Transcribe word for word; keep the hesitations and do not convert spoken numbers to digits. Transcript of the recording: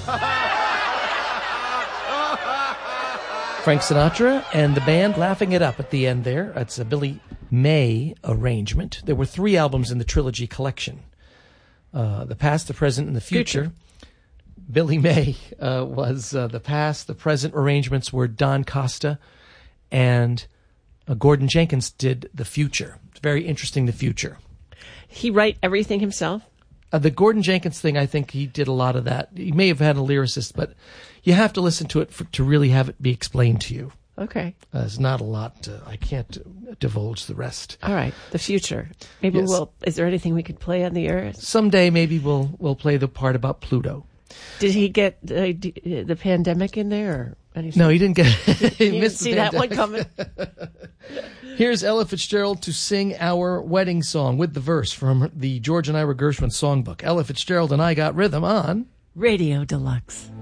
Frank Sinatra and the band laughing it up at the end there. It's a Billy May arrangement. There were three albums in the trilogy collection. Uh, the Past, the Present, and the Future. future. Billy May uh, was uh, the Past. The Present arrangements were Don Costa, and uh, Gordon Jenkins did the Future. It's very interesting, the Future. He write everything himself? Uh, the Gordon Jenkins thing, I think he did a lot of that. He may have had a lyricist, but you have to listen to it for, to really have it be explained to you. Okay. Uh, there's not a lot. Uh, I can't uh, divulge the rest. All right. The Future. Maybe Yes. we'll. Is there anything we could play on the air? Someday maybe we'll we'll play the part about Pluto. Did he get uh, d- the pandemic in there? Or anything? No, he didn't get. he You missed didn't see the that one pandemic. coming. Here's Ella Fitzgerald to sing our wedding song with the verse from the George and Ira Gershwin songbook. Ella Fitzgerald and I Got Rhythm on Radio Deluxe.